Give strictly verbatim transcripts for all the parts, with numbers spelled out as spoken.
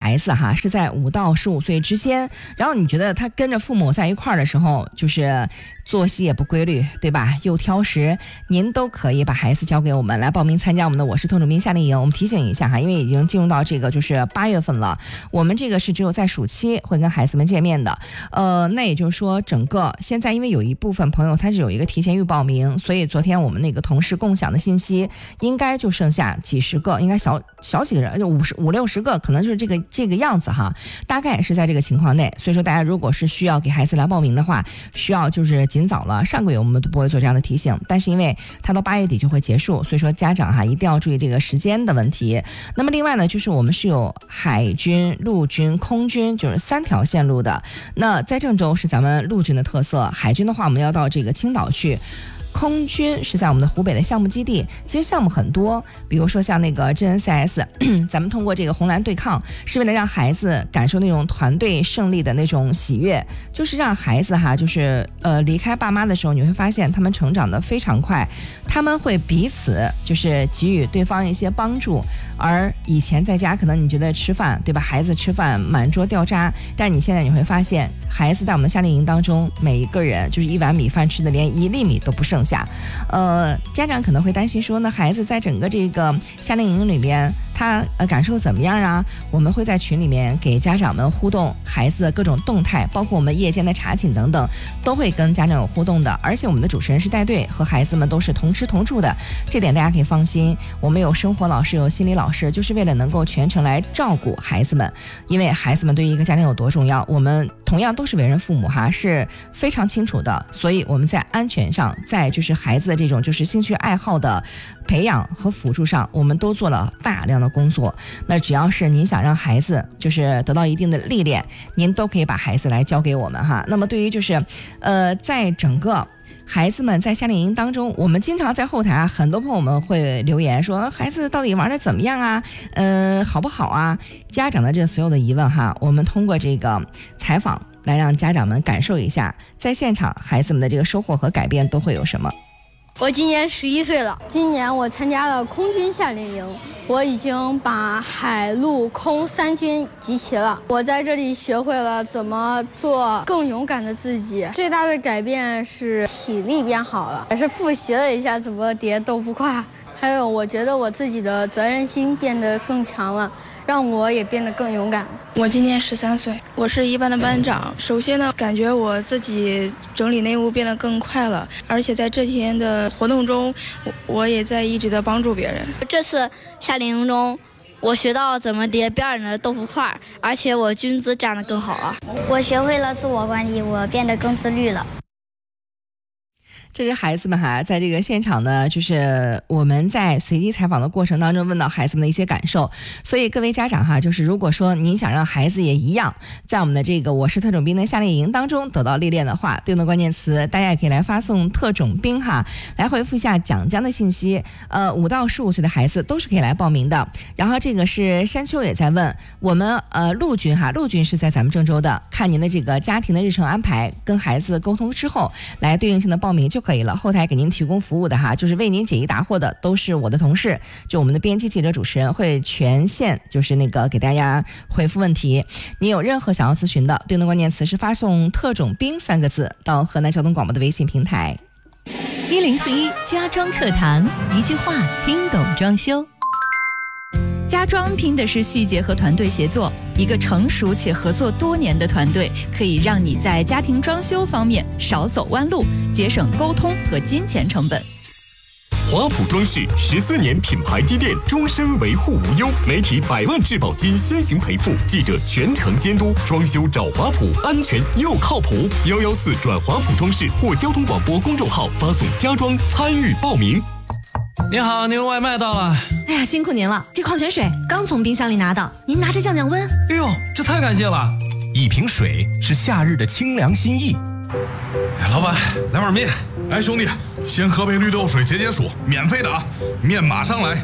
孩子哈是在五到十五岁之间，然后你觉得他跟着父母在一块儿的时候，就是作息也不规律，对吧？又挑食，您都可以把孩子交给我们来报名参加我们的我是特种兵夏令营。我们提醒一下哈，因为已经进入到这个就是八月份了，我们这个是只有在暑期会跟孩子们见面的。呃，那也就是说，整个现在因为有一部分朋友他是有一个提前预报名，所以昨天我们那个同事共享的信息，应该就剩下几十个，应该小小几个人，就五十五六十个，可能就是这个这个样子哈，大概是在这个情况内。所以说，大家如果是需要给孩子来报名的话，需要就是尽早了。上个月我们都不会做这样的提醒，但是因为它到八月底就会结束，所以说家长哈一定要注意这个时间的问题。那么另外呢，就是我们是有海军、陆军、空军，就是三条线路的。那在郑州是咱们陆军的特色，海军的话我们要到这个青岛去。空军是在我们的湖北的项目基地，其实项目很多，比如说像那个 G N C S， 咱们通过这个红蓝对抗，是为了让孩子感受那种团队胜利的那种喜悦，就是让孩子哈，就是呃离开爸妈的时候，你会发现他们成长的非常快，他们会彼此就是给予对方一些帮助。而以前在家可能你觉得吃饭对吧，孩子吃饭满桌掉渣，但你现在你会发现，孩子在我们的夏令营当中，每一个人就是一碗米饭吃的连一粒米都不剩下。呃，家长可能会担心说，那孩子在整个这个夏令营里面，他呃感受怎么样啊？我们会在群里面给家长们互动，孩子的各种动态，包括我们夜间的查寝等等，都会跟家长有互动的。而且我们的主持人是带队，和孩子们都是同吃同住的，这点大家可以放心。我们有生活老师，有心理老师，就是为了能够全程来照顾孩子们，因为孩子们对于一个家庭有多重要，我们同样都是为人父母哈，是非常清楚的。所以我们在安全上，在就是孩子的这种就是兴趣爱好的培养和辅助上，我们都做了大量的工作。那只要是您想让孩子就是得到一定的历练，您都可以把孩子来交给我们哈。那么对于就是呃在整个孩子们在夏令营当中，我们经常在后台啊，很多朋友们会留言说孩子到底玩的怎么样啊，呃好不好啊？家长的这所有的疑问哈，我们通过这个采访来让家长们感受一下，在现场孩子们的这个收获和改变都会有什么。 我今年十一岁了，今年我参加了空军夏令营，我已经把海陆空三军集齐了。我在这里学会了怎么做更勇敢的自己，最大的改变是体力变好了，也是复习了一下怎么叠豆腐块，还有我觉得我自己的责任心变得更强了，让我也变得更勇敢。 我今年十三岁，我是一班的班长。首先呢，感觉我自己整理内务变得更快了，而且在这天的活动中，我我也在一直的帮助别人。 这次夏令营中，我学到怎么叠别人的豆腐块，而且我军姿站得更好了。 我学会了自我管理，我变得更自律了。 这是孩子们哈，在这个现场呢，就是我们在随机采访的过程当中问到孩子们的一些感受。所以各位家长哈，就是如果说您想让孩子也一样，在我们的这个我是特种兵的夏令营当中得到历练的话，对应的关键词大家也可以来发送特种兵哈，来回复一下蒋江的信息。呃，五到十五岁的孩子都是可以来报名的。然后这个是山丘也在问我们呃陆军哈，陆军是在咱们郑州的，看您的这个家庭的日程安排，跟孩子沟通之后，来对应性的报名就可以了。后台给您提供服务的哈，就是为您解疑答惑的都是我的同事，就我们的编辑记者主持人会全线就是那个给大家回复问题。你有任何想要咨询的，对应的关键词是发送特种兵三个字到河南交通广播的微信平台。 一零四一家装课堂，一句话听懂装修。家装拼的是细节和团队协作，一个成熟且合作多年的团队，可以让你在家庭装修方面少走弯路，节省沟通和金钱成本。 华普装饰十四年品牌积淀，终身维护无忧，媒体百万质保金先行赔付，记者全程监督，装修找华普，安全又靠谱。幺幺四转华普装饰或交通广播公众号发送家装参与报名。 您好，您外卖到了。 哎呀，辛苦您了，这矿泉水刚从冰箱里拿到，您拿着降降温。 哎呦，这太感谢了！ 一瓶水是夏日的清凉心意。 哎，老板，来碗面。哎，兄弟，先喝杯绿豆水解解暑，免费的啊，面马上来。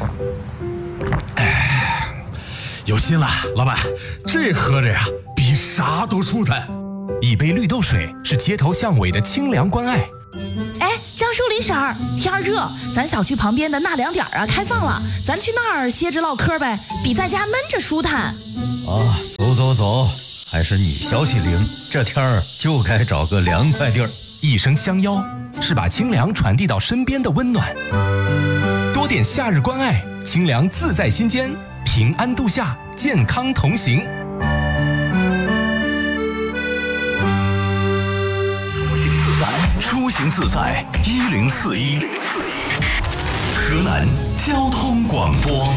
哎，有心了，老板，这喝着呀，比啥都舒坦。 一杯绿豆水是街头巷尾的清凉关爱。 哎，张淑林婶儿，天儿热，咱小区旁边的纳凉点啊开放了，咱去那儿歇着唠嗑呗，比在家闷着舒坦。 啊，走走走，还是你消息灵，这天儿就该找个凉快地儿。 一声相邀，是把清凉传递到身边的温暖。多点夏日关爱，清凉自在心间，平安度夏，健康同行。 出行自在一零四一，河南交通广播。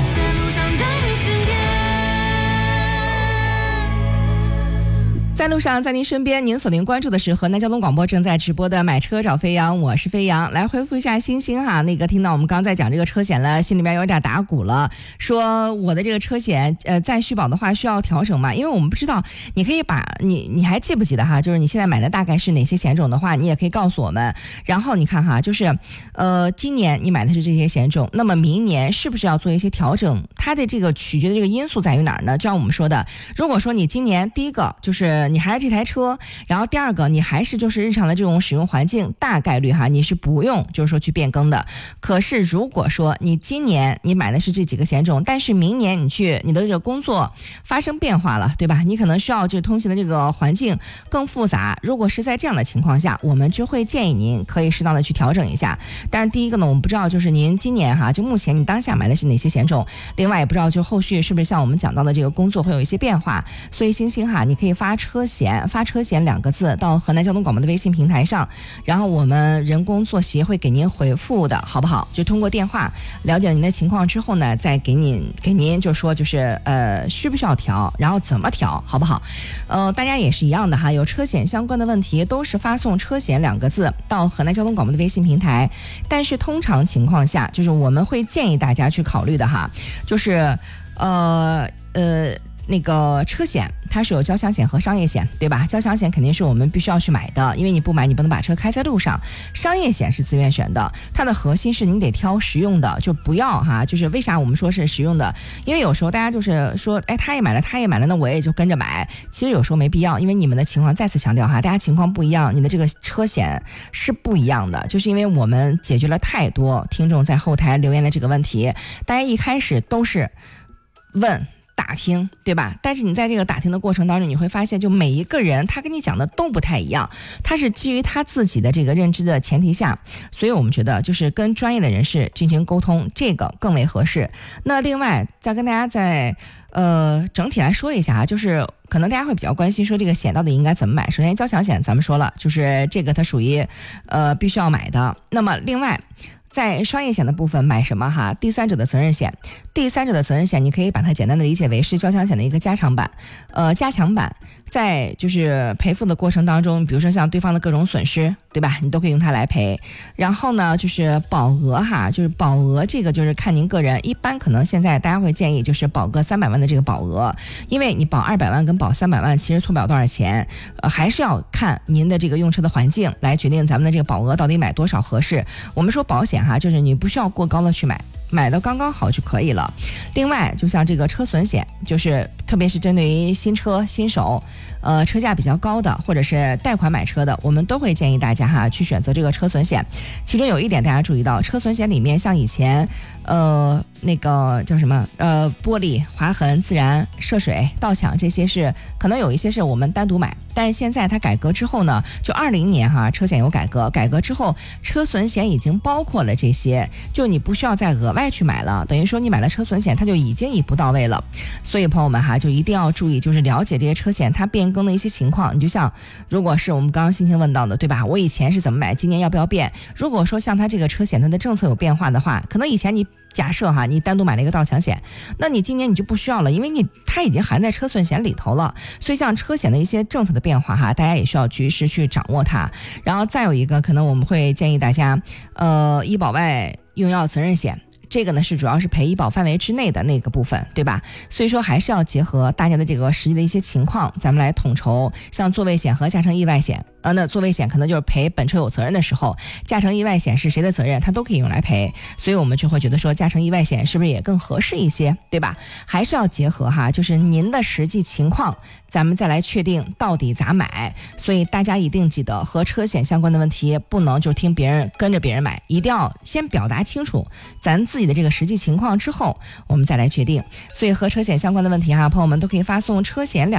在路上，在您身边，您锁定关注的是河南交通广播正在直播的买车找飞扬，我是飞扬。来回复一下星星哈，那个听到我们刚在讲这个车险了，心里面有点打鼓了，说我的这个车险呃再续保的话需要调整吗？因为我们不知道，你可以把你你还记不记得哈，就是你现在买的大概是哪些险种的话，你也可以告诉我们。然后你看哈，就是呃今年你买的是这些险种，那么明年是不是要做一些调整？它的这个取决的这个因素在于哪儿呢？就像我们说的，如果说你今年第一个就是你还是这台车，然后第二个你还是就是日常的这种使用环境，大概率哈你是不用就是说去变更的。可是如果说你今年你买的是这几个险种，但是明年你去你的这个工作发生变化了，对吧？你可能需要就是通行的这个环境更复杂，如果是在这样的情况下，我们就会建议您可以适当的去调整一下。但是第一个呢，我们不知道就是您今年哈就目前你当下买的是哪些险种，另外也不知道就后续是不是像我们讲到的这个工作会有一些变化。所以星星哈，你可以发车险发车险两个字到河南交通广播的微信平台上，然后我们人工作协会给您回复的好不好？就通过电话了解您的情况之后呢，再给您给您就说就是呃需不需要调，然后怎么调，好不好？呃，大家也是一样的哈，有车险相关的问题都是发送车险两个字到河南交通广播的微信平台，但是通常情况下就是我们会建议大家去考虑的哈，就是呃呃那个车险它是有交强险和商业险，对吧？交强险肯定是我们必须要去买的，因为你不买你不能把车开在路上。商业险是自愿选的，它的核心是你得挑实用的，就不要哈，就是为啥我们说是实用的？因为有时候大家就是说，哎，他也买了，他也买了，那我也就跟着买。其实有时候没必要，因为你们的情况再次强调哈，大家情况不一样，你的这个车险是不一样的，就是因为我们解决了太多听众在后台留言的这个问题，大家一开始都是问。打听对吧？但是你在这个打听的过程当中，你会发现就每一个人他跟你讲的都不太一样，他是基于他自己的这个认知的前提下，所以我们觉得就是跟专业的人士进行沟通，这个更为合适。那另外再跟大家再呃整体来说一下啊，就是可能大家会比较关心说这个险到底应该怎么买。首先交强险咱们说了，就是这个它属于呃必须要买的。那么另外在商业险的部分买什么哈？第三者的责任险，第三者的责任险你可以把它简单的理解为是交强险的一个加强版，呃加强版。在就是赔付的过程当中，比如说像对方的各种损失，对吧？你都可以用它来赔。然后呢，就是保额哈，就是保额这个就是看您个人，一般可能现在大家会建议就是保个三百万的这个保额，因为你保二百万跟保三百万其实错不了多少钱，呃，还是要看您的这个用车的环境来决定咱们的这个保额到底买多少合适。我们说保险哈，就是你不需要过高的去买。买的刚刚好就可以了。另外就像这个车损险，就是特别是针对于新车新手呃车价比较高的或者是贷款买车的，我们都会建议大家哈去选择这个车损险。其中有一点大家注意到，车损险里面像以前呃那个叫什么呃玻璃划痕自燃涉水盗抢，这些是可能有一些是我们单独买，但是现在它改革之后呢，就二零年哈车险有改革，改革之后车损险已经包括了这些，就你不需要再额外去买了，等于说你买了车损险它就已经一步到位了。所以朋友们哈就一定要注意，就是了解这些车险它变更的一些情况。你就像如果是我们刚刚星星问到的对吧，我以前是怎么买，今年要不要变？如果说像它这个车险它的政策有变化的话，可能以前你假设哈，你单独买了一个盗抢险，那你今年你就不需要了，因为你它已经含在车损险里头了。所以像车险的一些政策的变化哈，大家也需要及时去掌握它。然后再有一个，可能我们会建议大家，呃，医保外用药责任险。这个呢是主要是赔医保范围之内的那个部分，对吧？所以说还是要结合大家的这个实际的一些情况，咱们来统筹。像座位险和驾乘意外险，呃，那座位险可能就是赔本车有责任的时候，驾乘意外险是谁的责任，它都可以用来赔。所以我们就会觉得说，驾乘意外险是不是也更合适一些，对吧？还是要结合哈，就是您的实际情况，咱们再来确定到底咋买。所以大家一定记得，和车险相关的问题不能就听别人跟着别人买，一定要先表达清楚咱自己己的这个实际情况之后，我们再来决定。所以和车险相关的问题哈、啊，朋友们都可以发送车险两